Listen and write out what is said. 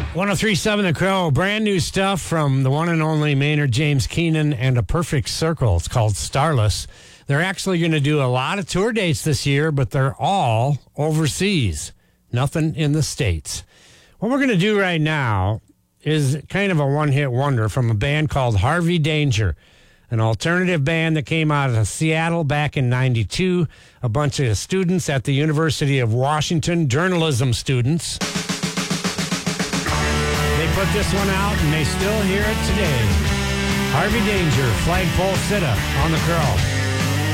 103.7 The Crow, brand new stuff from the one and only Maynard James Keenan and A Perfect Circle. It's called Starless. They're actually going to do a lot of tour dates this year, but they're all overseas. Nothing in the States. What we're going to do right now is kind of a one-hit wonder from a band called Harvey Danger, an alternative band that came out of Seattle back in 92. A bunch of students at the University of Washington, journalism students. They put this one out, and they still hear it today. Harvey Danger, Flagpole Sitta on the Crow.